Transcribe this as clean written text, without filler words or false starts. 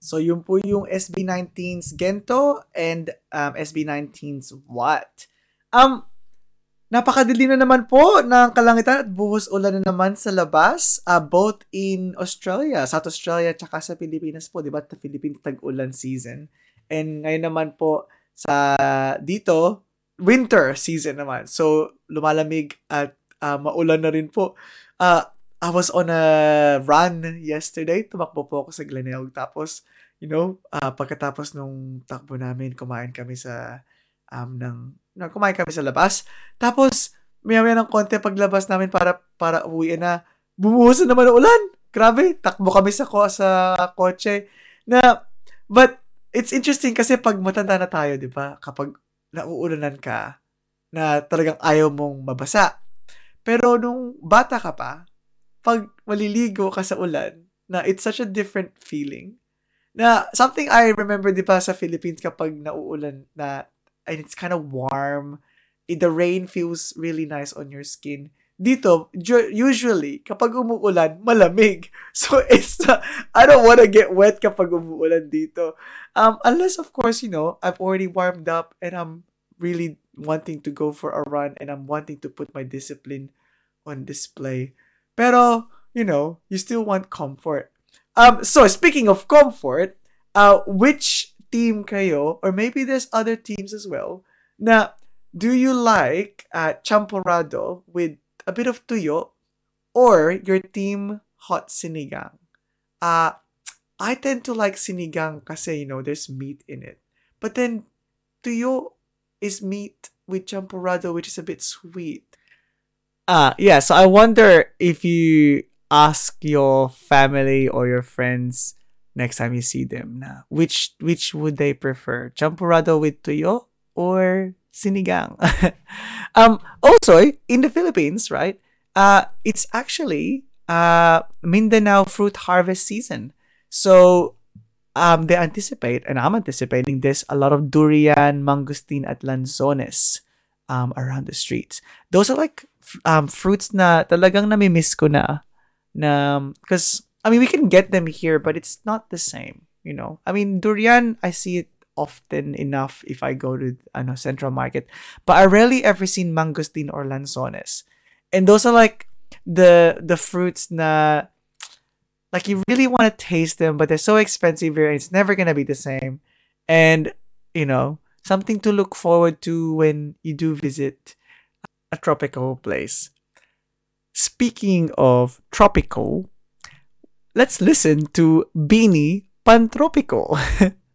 So yun po yung SB19's Gento and SB19's Watt. Napakadilim na naman po ng kalangitan at buhos ulan na naman sa labas, both in Australia, South Australia, tsaka sa Pilipinas po, di ba? The Philippines tag-ulan season. And ngayon naman po sa dito, winter season naman. So, lumalamig at maulan na rin po. I was on a run yesterday. Tumakbo po ako sa Glenelg. Tapos, pagkatapos nung takbo namin, kumain kami sa labas. Tapos, maya-maya ng konti paglabas namin para uwiin na, bumuhos na naman ang ulan. Grabe, takbo kami sa kotse. But, it's interesting kasi pag matanda na tayo, di ba? Kapag nauulanan ka, na talagang ayaw mong mabasa. Pero nung bata ka pa, pag maliligo ka sa ulan, na it's such a different feeling. Na something I remember, di ba, sa Philippines kapag nauulan na and it's kind of warm. The rain feels really nice on your skin. Dito, usually, kapag umuulan, malamig. So, I don't want to get wet kapag umuulan dito. Unless, of course, I've already warmed up and I'm really wanting to go for a run and I'm wanting to put my discipline on display. Pero, you still want comfort. So, speaking of comfort, which team kayo, or maybe there's other teams as well, na do you like champorado with a bit of tuyo or your team hot sinigang? I tend to like sinigang kasi, there's meat in it. But then, tuyo is meat with champorado, which is a bit sweet. Yeah, so I wonder if you ask your family or your friends next time you see them, na which would they prefer, champurrado with tuyo or sinigang? Also in the Philippines, right? It's actually Mindanao fruit harvest season, so they anticipate, and I'm anticipating this, a lot of durian, mangosteen at lanzones around the streets. Those are like fruits na talagang namimiss ko na because we can get them here, but it's not the same, durian, I see it often enough if I go to Central Market, but I rarely ever seen mangosteen or lanzones. And those are like the fruits na like you really want to taste them, but they're so expensive here and it's never going to be the same. And, something to look forward to when you do visit a tropical place. Speaking of tropical, let's listen to Beanie Pantropico.